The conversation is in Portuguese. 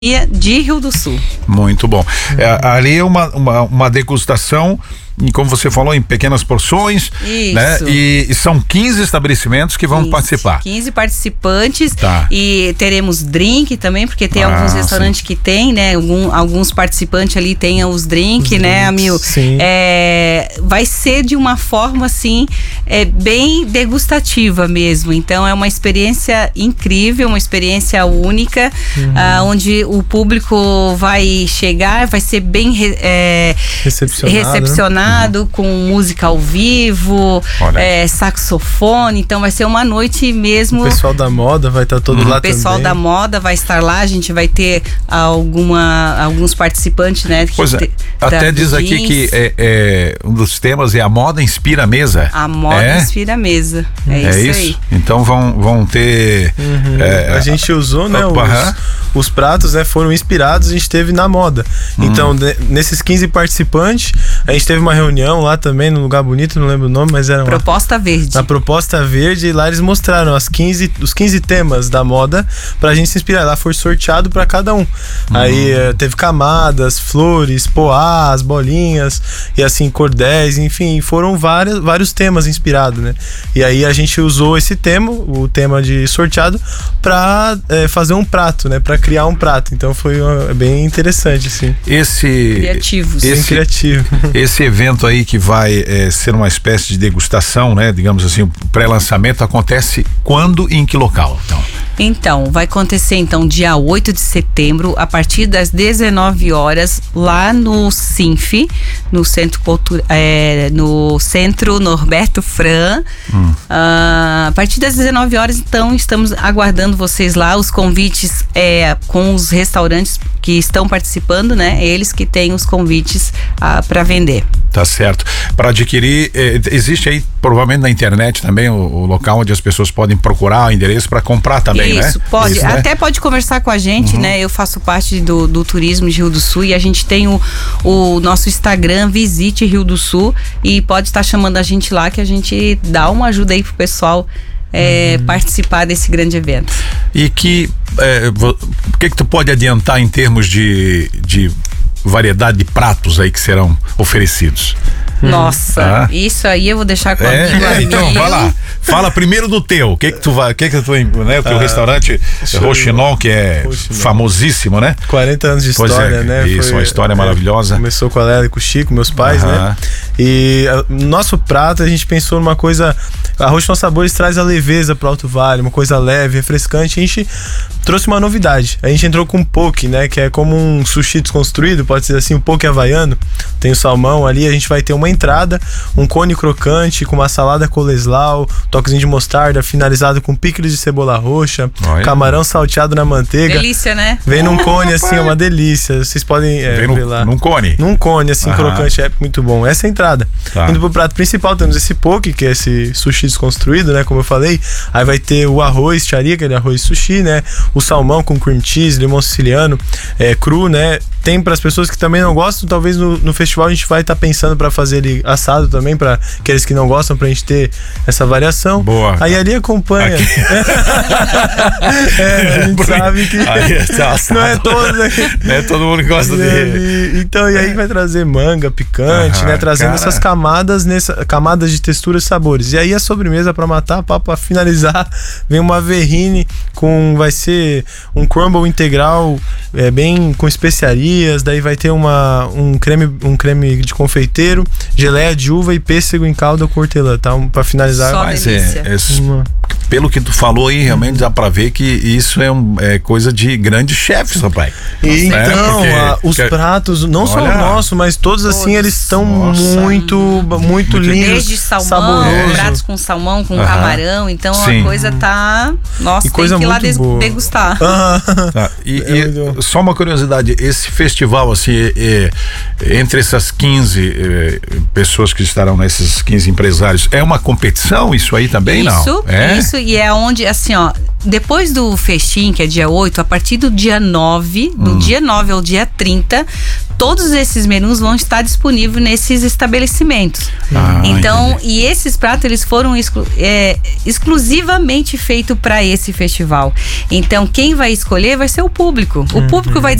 de Rio do Sul. Muito bom. Ali é uma degustação, como você falou, em pequenas porções. Isso. Né? E são 15 estabelecimentos que vão participar. 15 participantes. Tá. E teremos drink também, porque tem alguns restaurantes que tem, né? Alguns participantes ali tem os drinks, né, Amil? Sim. Vai ser de uma forma, assim, bem degustativa mesmo. Então, é uma experiência incrível, uma experiência única, onde o público vai chegar, vai ser bem recepcionado, com música ao vivo, saxofone. Então vai ser uma noite mesmo. O pessoal da moda vai estar todo lá também. O pessoal da moda vai estar lá. A gente vai ter alguns participantes, né? Pois até diz aqui que um dos temas é a moda inspira a mesa. A moda inspira a mesa. É isso aí. Então vão ter. A gente usou, né? Os pratos, né, foram inspirados, a gente teve na moda. Então, nesses 15 participantes, a gente teve uma reunião lá também, num lugar bonito, não lembro o nome, mas era Proposta Verde. Na Proposta Verde, e lá eles mostraram os 15 temas da moda pra gente se inspirar. Lá foi sorteado pra cada um. Aí teve camadas, flores, poás, bolinhas, e assim, cordéis, enfim, foram vários temas inspirados, né? E aí a gente usou esse tema, o tema de sorteado, pra fazer um prato, né? Pra criar um prato. Então foi bem interessante, assim. Criativos. Criativo. Esse evento aí que vai ser uma espécie de degustação, né? Digamos assim, o pré-lançamento acontece quando e em que local? Então, vai acontecer dia 8 de setembro, a partir das 19 horas, lá no CINF, no Centro Norberto Fran. A partir das 19 horas, então, estamos aguardando vocês lá. Os convites com os restaurantes que estão participando, né? Eles que têm os convites para vender. Tá certo. Para adquirir, existe aí provavelmente na internet também o local onde as pessoas podem procurar o endereço para comprar também, né? Isso, pode. Isso, até pode conversar com a gente, né? Eu faço parte do turismo de Rio do Sul e a gente tem o nosso Instagram, Visite Rio do Sul, e pode estar chamando a gente lá que a gente dá uma ajuda aí pro pessoal participar desse grande evento. E o que tu pode adiantar em termos de variedade de pratos aí que serão oferecidos? Nossa, isso aí eu vou deixar com a amigo. Então, vai lá. Fala primeiro do teu. O que tu vai, né? O teu restaurante Rochinon, que é famosíssimo, né? 40 anos de história, né? Isso, uma história maravilhosa. Começou com a Lélia e com o Chico, meus pais, né? E nosso prato, a gente pensou numa coisa. A Rochinon Sabores traz a leveza pro Alto Vale, uma coisa leve, refrescante. A gente trouxe uma novidade. A gente entrou com um poke, né? Que é como um sushi desconstruído, pode ser assim, um poke havaiano. Tem o salmão ali, a gente vai ter uma entrada, um cone crocante com uma salada coleslaw, toquezinho de mostarda, finalizado com picles de cebola roxa, camarão salteado na manteiga. Delícia, né? Vem num cone assim, é uma delícia. Vocês podem ver lá. Num cone? Num cone, assim, crocante, é muito bom. Essa é a entrada. Indo pro prato principal, temos esse poke, que é esse sushi desconstruído, né? Como eu falei. Aí vai ter o arroz charia, aquele arroz sushi, né? O salmão com cream cheese, limão siciliano, cru, né? Tem para as pessoas que também não gostam, talvez no festival a gente vai estar pensando para fazer ele assado também, para aqueles que não gostam, pra gente ter essa variação. Boa. Aí ali acompanha. A gente sabe que não é todo, né? Não é todo mundo que gosta dele. Então, e aí vai trazer manga picante, né? Trazendo essas camadas de texturas e sabores. E aí a sobremesa para matar, para finalizar, vem uma verrine vai ser um crumble integral, bem com especiarias. Daí vai ter um creme de confeiteiro, geleia de uva e pêssego em calda com hortelã, tá? Pra finalizar. Só delícia. Pelo que tu falou aí, realmente dá pra ver que isso é coisa de grandes chefes, rapaz. Então, os pratos, não só o nosso, mas todos assim, eles estão muito lindos. Desde salmão, saboroso. pratos com salmão, com camarão, então a coisa tá... Nossa, tem coisa que ir lá boa. degustar. E só uma curiosidade, esse festival, assim, entre essas 15 pessoas que estarão nesses 15 empresários, é uma competição isso aí também, não? Isso, e é onde, assim, depois do festim, que é dia 8, a partir do dia 9, do dia 9 ao dia 30, todos esses menus vão estar disponíveis nesses estabelecimentos. Então, e esses pratos, eles foram exclusivamente feitos para esse festival. Então, quem vai escolher vai ser o público. O público vai